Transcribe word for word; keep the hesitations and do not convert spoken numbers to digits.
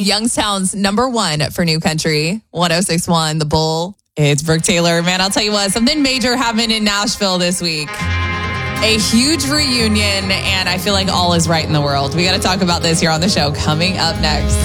Youngstown's number one for New Country, one oh six point one, The Bull. It's Brooke Taylor. Man, I'll tell you what, something major happened in Nashville this week. A huge reunion, and I feel like all is right in the world. We got to talk about this here on the show coming up next.